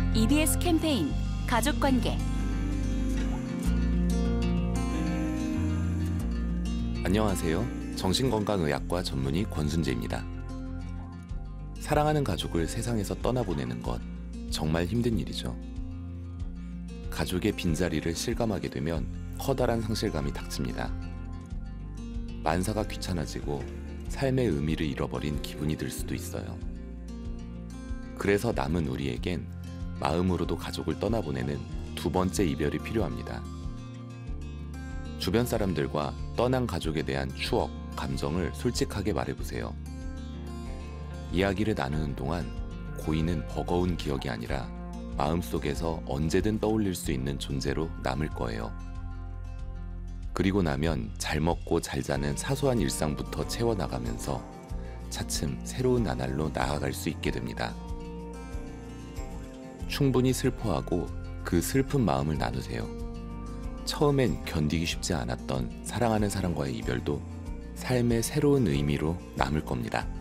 EBS 캠페인 가족관계. 안녕하세요. 정신건강의학과 전문의 권순재입니다. 사랑하는 가족을 세상에서 떠나보내는 것 정말 힘든 일이죠. 가족의 빈자리를 실감하게 되면 커다란 상실감이 닥칩니다. 만사가 귀찮아지고 삶의 의미를 잃어버린 기분이 들 수도 있어요. 그래서 남은 우리에겐 마음으로도 가족을 떠나보내는 두 번째 이별이 필요합니다. 주변 사람들과 떠난 가족에 대한 추억, 감정을 솔직하게 말해보세요. 이야기를 나누는 동안 고인은 버거운 기억이 아니라 마음속에서 언제든 떠올릴 수 있는 존재로 남을 거예요. 그리고 나면 잘 먹고 잘 자는 사소한 일상부터 채워나가면서 차츰 새로운 나날로 나아갈 수 있게 됩니다. 충분히 슬퍼하고 그 슬픈 마음을 나누세요. 처음엔 견디기 쉽지 않았던 사랑하는 사람과의 이별도 삶의 새로운 의미로 남을 겁니다.